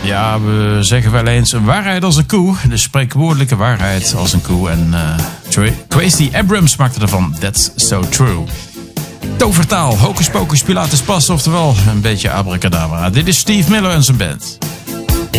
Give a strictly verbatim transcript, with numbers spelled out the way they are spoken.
Ja, we zeggen wel eens een waarheid als een koe. De spreekwoordelijke waarheid als een koe. En uh, Kwesi Abrams maakte ervan That's So True. Tovertaal, hocus pocus pilatus pas, oftewel een beetje abracadabra. Dit is Steve Miller en zijn band.